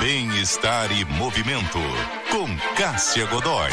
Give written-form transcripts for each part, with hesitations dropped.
Bem-estar e movimento, com Cássia Godoy.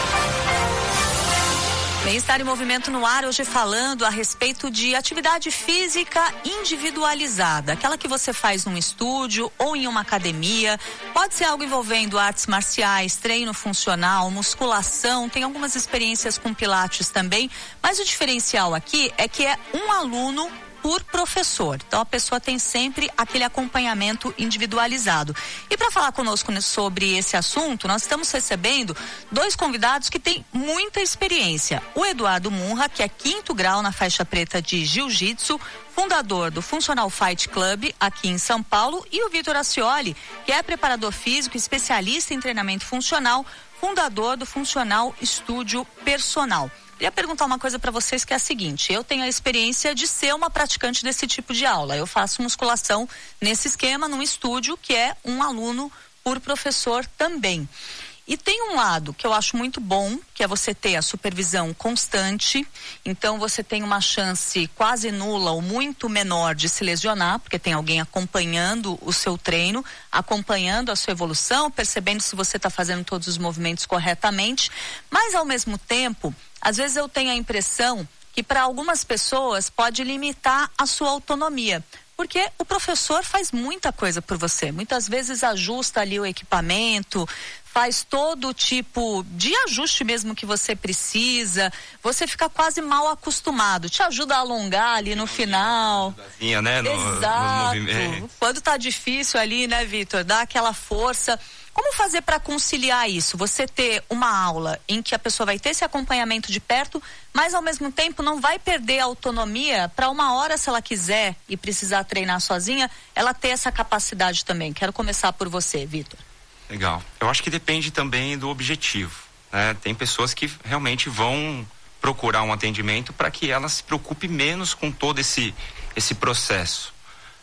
Bem-estar e movimento no ar, hoje falando a respeito de atividade física individualizada, aquela que você faz num estúdio ou em uma academia, pode ser algo envolvendo artes marciais, treino funcional, musculação, tem algumas experiências com pilates também, mas o diferencial aqui é que é um aluno por professor. Então a pessoa tem sempre aquele acompanhamento individualizado. E para falar conosco sobre esse assunto, nós estamos recebendo dois convidados que têm muita experiência. O Eduardo Munra, que é 5º grau na faixa preta de Jiu-Jitsu, fundador do Funcional Fight Club aqui em São Paulo, e o Vitor Ascioli, que é preparador físico, especialista em treinamento funcional, fundador do Funcional Estúdio Personal. Queria perguntar uma coisa para vocês, que é a seguinte: eu tenho a experiência de ser uma praticante desse tipo de aula. Eu faço musculação nesse esquema, num estúdio que é um aluno por professor também. E tem um lado que eu acho muito bom, que é você ter a supervisão constante. Então você tem uma chance quase nula ou muito menor de se lesionar, porque tem alguém acompanhando o seu treino, acompanhando a sua evolução, percebendo se você está fazendo todos os movimentos corretamente. Mas ao mesmo tempo, às vezes eu tenho a impressão que para algumas pessoas pode limitar a sua autonomia. Porque o professor faz muita coisa por você. Muitas vezes ajusta ali o equipamento, faz todo tipo de ajuste mesmo que você precisa. Você fica quase mal acostumado. Te ajuda a alongar ali no final. Né? Exato. Quando tá difícil ali, né, Vitor? Dá aquela força. Como fazer para conciliar isso? Você ter uma aula em que a pessoa vai ter esse acompanhamento de perto, mas ao mesmo tempo não vai perder a autonomia para uma hora, se ela quiser e precisar treinar sozinha, ela ter essa capacidade também. Quero começar por você, Vitor. Legal. Eu acho que depende também do objetivo, né? Tem pessoas que realmente vão procurar um atendimento para que ela se preocupe menos com todo esse processo.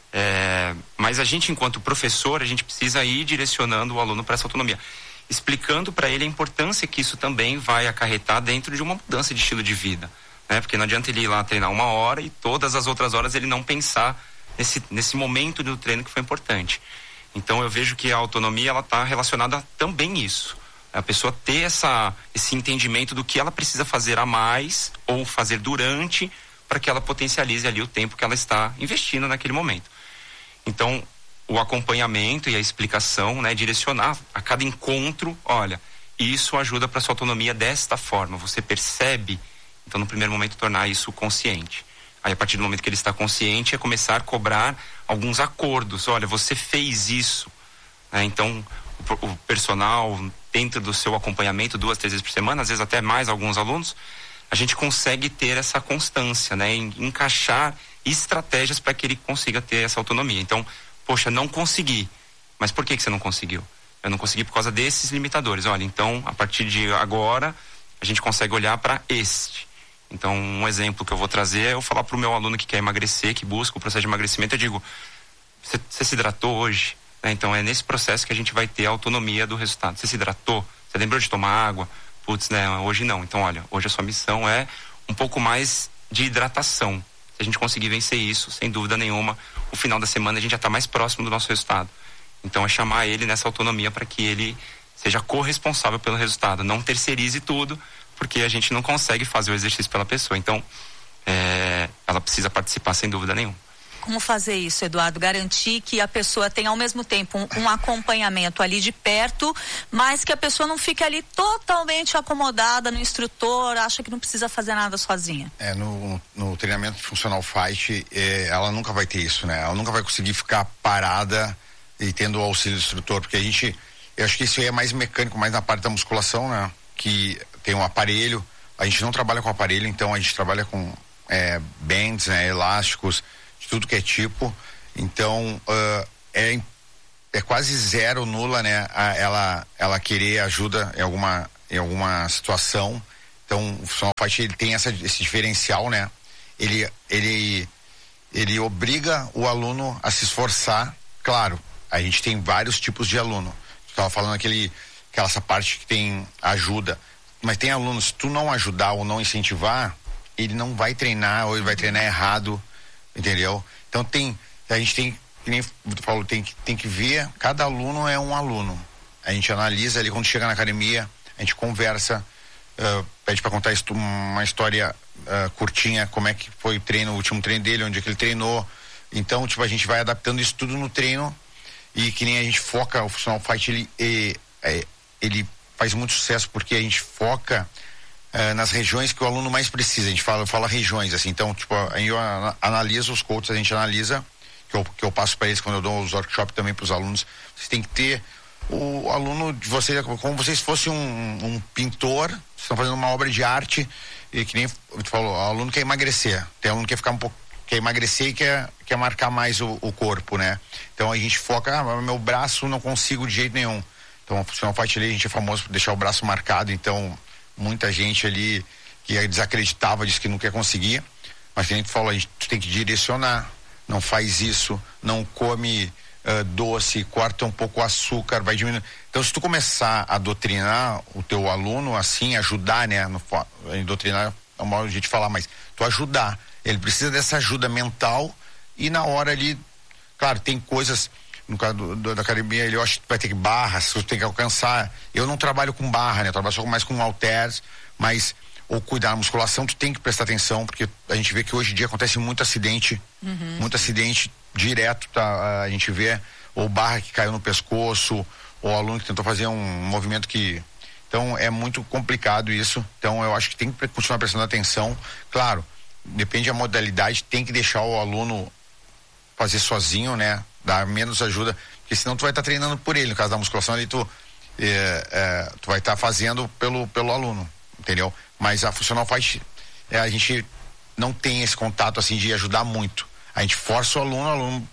Mas a gente, enquanto professor, a gente precisa ir direcionando o aluno para essa autonomia, explicando para ele a importância que isso também vai acarretar dentro de uma mudança de estilo de vida, né? Porque não adianta ele ir lá treinar 1 hora e todas as outras horas ele não pensar nesse momento do treino que foi importante. Então eu vejo que a autonomia, ela está relacionada também a isso, a pessoa ter esse entendimento do que ela precisa fazer a mais ou fazer durante, para que ela potencialize ali o tempo que ela está investindo naquele momento. Então, o acompanhamento e a explicação, né, direcionar a cada encontro, olha, isso ajuda para sua autonomia desta forma. Você percebe, então no primeiro momento tornar isso consciente. Aí a partir do momento que ele está consciente, é começar a cobrar alguns acordos. Olha, você fez isso, né? Então o personal, dentro do seu acompanhamento 2, 3 vezes por semana, às vezes até mais alguns alunos, a gente consegue ter essa constância, né? Em encaixar estratégias para que ele consiga ter essa autonomia. Então, poxa, não consegui. Mas por que você não conseguiu? Eu não consegui por causa desses limitadores. Olha, então, a partir de agora, a gente consegue olhar para este. Então, um exemplo que eu vou trazer é eu falar para o meu aluno que quer emagrecer, que busca o processo de emagrecimento, eu digo, você se hidratou hoje? Né? Então, é nesse processo que a gente vai ter a autonomia do resultado. Você se hidratou? Você lembrou de tomar água? Putz, né? Hoje não. Então, olha, hoje a sua missão é um pouco mais de hidratação. Se a gente conseguir vencer isso, sem dúvida nenhuma, o final da semana a gente já está mais próximo do nosso resultado. Então é chamar ele nessa autonomia para que ele seja corresponsável pelo resultado. Não terceirize tudo, porque a gente não consegue fazer o exercício pela pessoa. Então, ela precisa participar sem dúvida nenhuma. Como fazer isso, Eduardo? Garantir que a pessoa tenha ao mesmo tempo um acompanhamento ali de perto, mas que a pessoa não fique ali totalmente acomodada no instrutor, acha que não precisa fazer nada sozinha. No treinamento funcional fight, ela nunca vai ter isso, né? Ela nunca vai conseguir ficar parada e tendo o auxílio do instrutor, porque eu acho que isso aí é mais mecânico, mais na parte da musculação, né? Que tem um aparelho, a gente não trabalha com aparelho, então a gente trabalha com bands, né? Elásticos, de tudo que é tipo. Então é quase zero, nula, né? Ela querer ajuda em alguma situação. Então o funcional fight, ele tem esse diferencial, né? Ele obriga o aluno a se esforçar. Claro, a gente tem vários tipos de aluno. Tu estava falando essa parte que tem ajuda, mas tem alunos, se tu não ajudar ou não incentivar, ele não vai treinar, ou ele vai treinar errado, entendeu? Então a gente tem que nem tu falou, tem que ver, cada aluno é um aluno. A gente analisa ali, quando chega na academia, a gente conversa, pede para contar uma história curtinha, como é que foi o treino, o último treino dele, onde é que ele treinou. Então, tipo, a gente vai adaptando isso tudo no treino, e que nem a gente foca, o Funcional Fight, ele faz muito sucesso porque a gente foca nas regiões que o aluno mais precisa. A gente fala regiões, assim. Então, tipo, eu analiso os coaches, a gente analisa, que eu passo para eles quando eu dou os workshops também para os alunos. Vocês têm que ter o aluno de vocês como vocês fossem um pintor, vocês estão fazendo uma obra de arte, e que nem tu falou, o aluno quer emagrecer, tem aluno que quer ficar um pouco, quer emagrecer e quer marcar mais o corpo, né? Então a gente foca, meu braço não consigo de jeito nenhum. Então o Funcional Fight ali, a gente é famoso por deixar o braço marcado, então muita gente ali que desacreditava, disse que não quer conseguir, mas que nem tu falou, a gente tem que direcionar, não faz isso, não come doce, corta um pouco o açúcar, vai diminuir. Então, se tu começar a doutrinar o teu aluno, assim, ajudar, né? Doutrinar é uma jeito de falar, mas tu ajudar. Ele precisa dessa ajuda mental, e na hora ali, claro, tem coisas, no caso da academia, eu acho que vai ter que barras, tu tem que alcançar. Eu não trabalho com barra, né? Eu trabalho só mais com halteres, mas ou cuidar da musculação, tu tem que prestar atenção, porque a gente vê que hoje em dia acontece muito acidente direto, tá? A gente vê ou barra que caiu no pescoço, ou aluno que tentou fazer um movimento que... Então é muito complicado isso, então eu acho que tem que continuar prestando atenção. Claro, depende da modalidade, tem que deixar o aluno fazer sozinho, né? Dar menos ajuda, porque senão tu vai estar treinando por ele. No caso da musculação ali, tu vai estar fazendo pelo aluno, entendeu? Mas a Funcional Fight, a gente não tem esse contato assim de ajudar muito. A gente força o aluno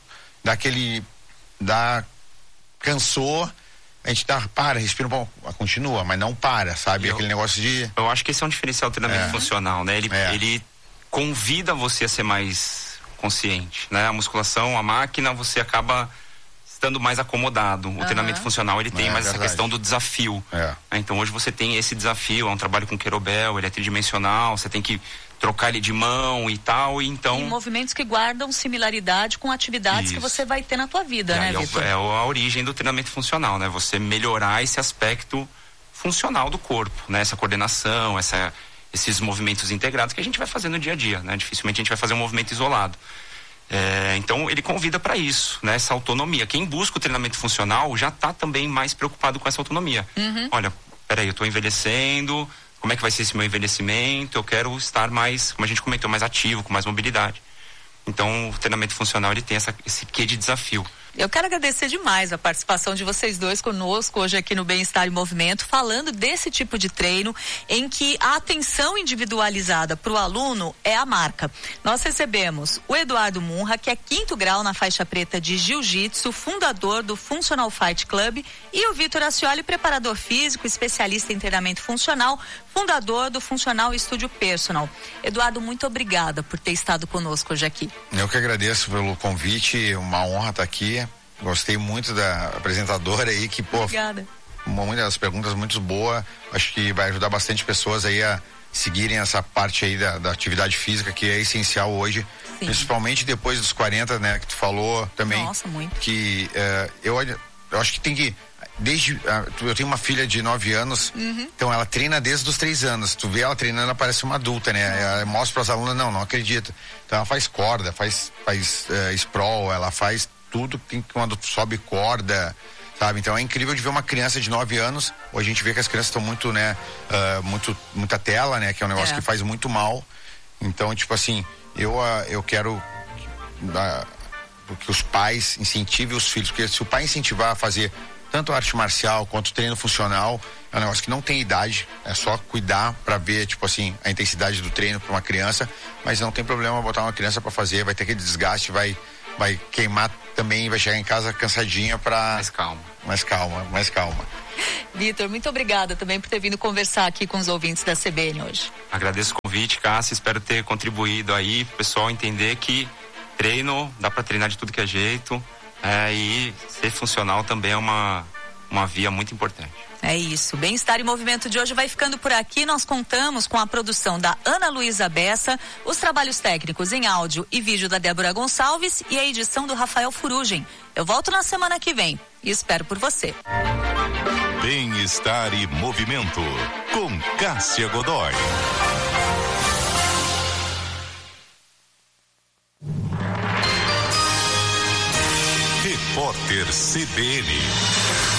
cansou, a gente respira um pouco, continua, mas não para, sabe? Aquele negócio de... Eu acho que esse é um diferencial do treinamento funcional, né? Ele convida você a ser mais consciente, né? A musculação, a máquina, você acaba estando mais acomodado. O treinamento funcional, ele tem mais essa questão do desafio. Então hoje você tem esse desafio, é um trabalho com kettlebell, ele é tridimensional, você tem que trocar ele de mão e tal, e então... E movimentos que guardam similaridade com atividades que você vai ter na tua vida, né, Vitor? É a origem do treinamento funcional, né? Você melhorar esse aspecto funcional do corpo, né? Essa coordenação, esses movimentos integrados que a gente vai fazer no dia a dia, né? Dificilmente a gente vai fazer um movimento isolado. Então ele convida para isso, né? Essa autonomia. Quem busca o treinamento funcional já está também mais preocupado com essa autonomia. Olha, peraí, eu estou envelhecendo, como é que vai ser esse meu envelhecimento? Eu quero estar mais, como a gente comentou, mais ativo, com mais mobilidade. Então o treinamento funcional, ele tem esse quê de desafio. Eu quero agradecer demais a participação de vocês dois conosco hoje aqui no Bem-Estar em Movimento, falando desse tipo de treino em que a atenção individualizada para o aluno é a marca. Nós recebemos o Eduardo Munra, que é 5º grau na faixa preta de Jiu-Jitsu, fundador do Funcional Fight Club, e o Vitor Ascioli, preparador físico, especialista em treinamento funcional, fundador do Funcional Estúdio Personal. Eduardo, muito obrigada por ter estado conosco hoje aqui. Eu que agradeço pelo convite, uma honra estar aqui. Gostei muito da apresentadora aí, que, obrigada. Muitas das perguntas muito boas. Acho que vai ajudar bastante pessoas aí a seguirem essa parte aí da atividade física, que é essencial hoje. Sim. Principalmente depois dos 40, né, que tu falou também. Nossa, muito. Que eu acho que tem que... eu tenho uma filha de 9 anos, então ela treina desde os 3 anos. Tu vê ela treinando, ela parece uma adulta, né? Ela mostra para as alunas, não acredita. Então ela faz corda, faz sprawl, ela faz tudo quando sobe corda, sabe? Então é incrível de ver uma criança de 9 anos. Hoje a gente vê que as crianças estão muito, né? Muita tela, né? Que é um negócio que faz muito mal. Então, tipo assim, eu quero que os pais incentivem os filhos, porque se o pai incentivar a fazer tanto a arte marcial quanto o treino funcional, é um negócio que não tem idade, é só cuidar para ver, tipo assim, a intensidade do treino para uma criança, mas não tem problema botar uma criança para fazer, vai ter aquele desgaste, vai queimar também, vai chegar em casa cansadinha para... Mais calma. Vitor, muito obrigada também por ter vindo conversar aqui com os ouvintes da CBN hoje. Agradeço o convite, Cássia, espero ter contribuído aí pro pessoal entender que treino, dá para treinar de tudo que é jeito, e ser funcional também é uma via muito importante. É isso. Bem-Estar e Movimento de hoje vai ficando por aqui. Nós contamos com a produção da Ana Luísa Bessa, os trabalhos técnicos em áudio e vídeo da Débora Gonçalves e a edição do Rafael Furugem. Eu volto na semana que vem e espero por você. Bem-Estar e Movimento, com Cássia Godoy. Repórter CBN.